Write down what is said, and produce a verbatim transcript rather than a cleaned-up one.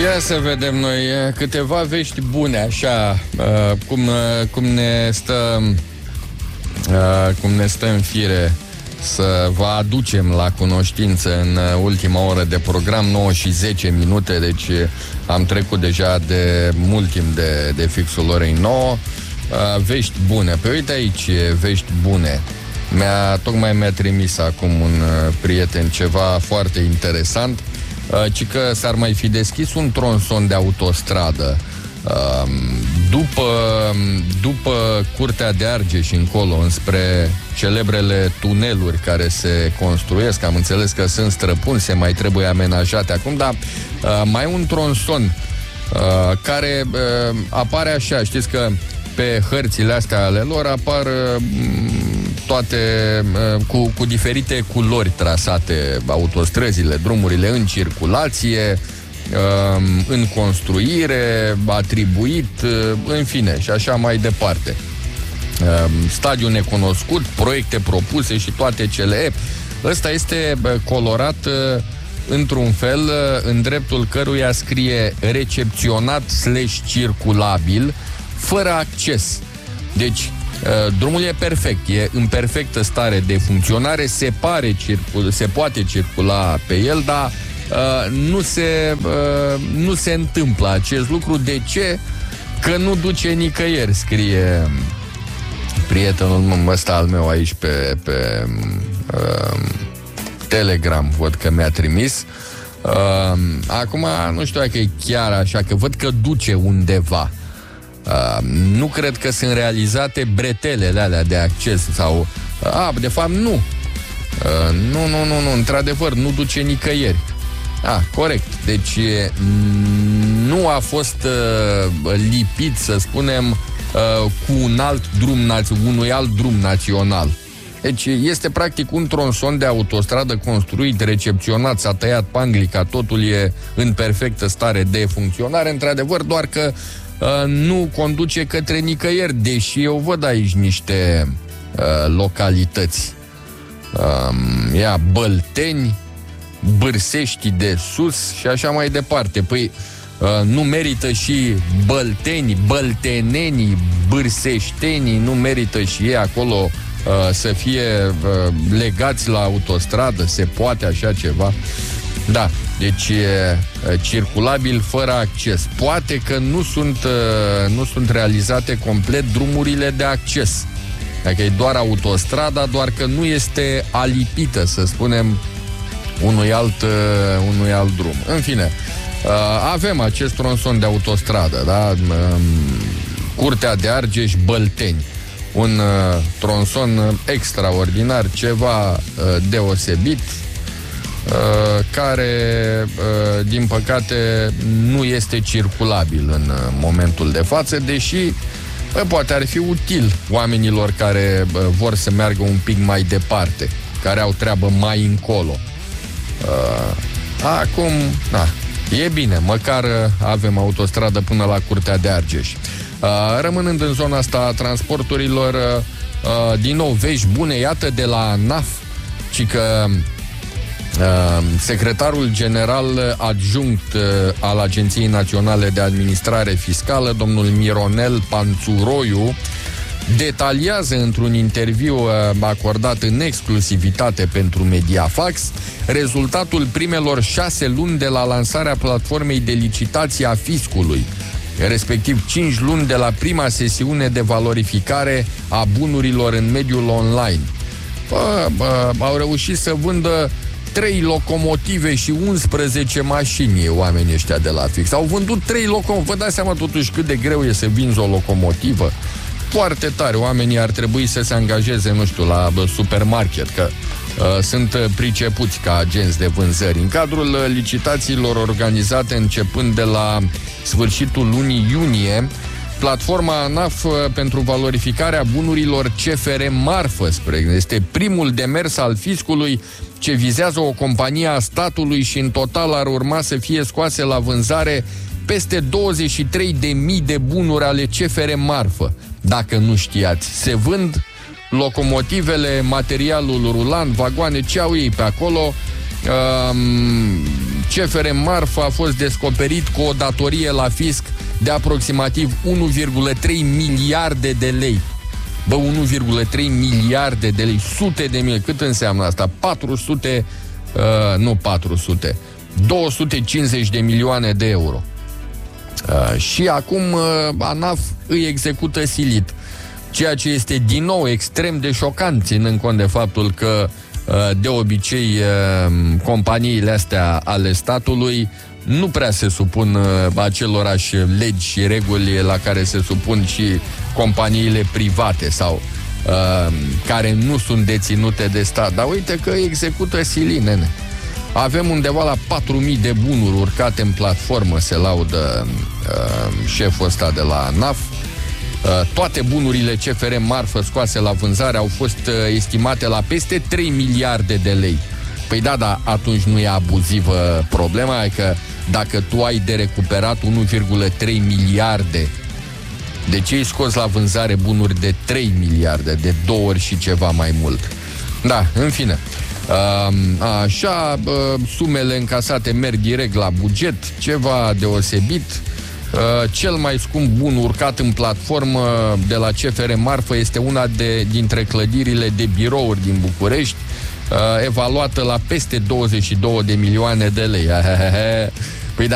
Ia să vedem noi câteva vești bune, așa, cum, cum ne stă cum ne stă în fire să vă aducem la cunoștință în ultima oră de program, nouă și zece minute, deci am trecut deja de mult timp de, de fixul orei nouă. Vești bune. Pe uite aici, vești bune. Mi-a, tocmai mi-a trimis acum un prieten ceva foarte interesant, ci că s-ar mai fi deschis un tronson de autostradă după, după Curtea de Argeș încolo, înspre celebrele tuneluri care se construiesc. Am înțeles că sunt străpuni, se mai trebuie amenajate acum, dar mai un tronson care apare așa, știți că pe hărțile astea ale lor apar toate cu, cu diferite culori trasate autostrăzile, drumurile în circulație, în construire, atribuit, în fine, și așa mai departe. Stadiu necunoscut, proiecte propuse și toate cele. Ăsta este colorat într-un fel în dreptul căruia scrie recepționat slash circulabil fără acces. Deci drumul e perfect, e în perfectă stare de funcționare, se pare circul, se poate circula pe el, dar uh, nu se uh, nu se întâmplă acest lucru. De ce? Că nu duce nicăieri, scrie prietenul ăsta al meu aici pe, pe uh, Telegram, văd că mi-a trimis. Uh, acum nu știu dacă e chiar așa, că văd că duce undeva. Uh, nu cred că sunt realizate bretelele alea de acces sau... A, de fapt nu. Uh, nu, nu, nu, nu, într-adevăr, nu duce nicăieri. A, corect. Deci nu a fost uh, lipit, să spunem, uh, cu un alt drum, unui alt drum național. Deci este practic un tronson de autostradă construit, recepționat, s-a tăiat panglica, totul e în perfectă stare de funcționare, într-adevăr, doar că uh, nu conduce către nicăieri, deși eu văd aici niște uh, localități. Uh, ia Bălteni, Bârsești de Sus și așa mai departe. Păi uh, nu merită și băltenii, băltenenii, bârseștenii, nu merită și ei acolo uh, să fie uh, legați la autostradă? Se poate așa ceva? Da, deci e uh, circulabil fără acces. Poate că nu sunt, uh, nu sunt realizate complet drumurile de acces. Dacă e doar autostrada, doar că nu este alipită, să spunem, unui alt, uh, unui alt drum. În fine, uh, avem acest tronson de autostradă, da? Uh, Curtea de Argeș, Bălteni. Un uh, tronson extraordinar, ceva uh, deosebit, uh, care, uh, din păcate, nu este circulabil în uh, momentul de față, deși uh, poate ar fi util oamenilor care uh, vor să meargă un pic mai departe, care au treabă mai încolo. Uh, acum, na, e bine, măcar avem autostradă până la Curtea de Argeș. Uh, rămânând în zona asta a transporturilor, uh, din nou vești bune, iată de la ANAF, ci că uh, secretarul general adjunct uh, al Agenției Naționale de Administrare Fiscală, domnul Mironel Panțuroiu, detaliază într-un interviu acordat în exclusivitate pentru Mediafax rezultatul primelor șase luni de la lansarea platformei de licitație a fiscului, respectiv cinci luni de la prima sesiune de valorificare a bunurilor în mediul online. Bă, bă, au reușit să vândă trei locomotive și unsprezece mașini oamenii ăștia de la fix. Au vândut trei locomotive. Vă dați seama totuși cât de greu e să vinzi o locomotivă? Foarte tare. Oamenii ar trebui să se angajeze, nu știu, la supermarket, că uh, sunt pricepuți ca agenți de vânzări. În cadrul licitațiilor organizate începând de la sfârșitul lunii iunie, platforma ANAF pentru valorificarea bunurilor C F R Marfă, spre este primul demers al fiscului ce vizează o companie a statului și în total ar urma să fie scoase la vânzare peste douăzeci și trei de mii de bunuri ale C F R Marfă. Dacă nu știați, se vând locomotivele, materialul rulant, vagoane, ce au ei pe acolo, um, C F R Marfă a fost descoperit cu o datorie la fisc de aproximativ unu virgulă trei miliarde de lei. Bă, unu virgulă trei miliarde de lei, sute de mii. Cât înseamnă asta? patru sute, uh, nu patru sute, două sute cincizeci de milioane de euro. Uh, și acum uh, ANAF îi execută silit. Ceea ce este din nou extrem de șocant, ținând cont de faptul că uh, de obicei uh, companiile astea ale statului nu prea se supun uh, acelorași legi și reguli la care se supun și companiile private sau uh, care nu sunt deținute de stat. Dar uite că execută silii, nene. Avem undeva la patru mii de bunuri urcate în platformă, se laudă uh, șeful ăsta de la ANAF. Uh, toate bunurile C F R Marfă scoase la vânzare au fost uh, estimate la peste trei miliarde de lei. Păi da, dar atunci nu e abuzivă problema, adică dacă tu ai de recuperat unu virgulă trei miliarde, de ce ai scos la vânzare bunuri de trei miliarde, de două ori și ceva mai mult? Da, în fine. Așa, sumele încasate merg direct la buget, ceva deosebit. Cel mai scump bun urcat în platformă de la C F R Marfă este una de, dintre clădirile de birouri din București, evaluată la peste douăzeci și două de milioane de lei.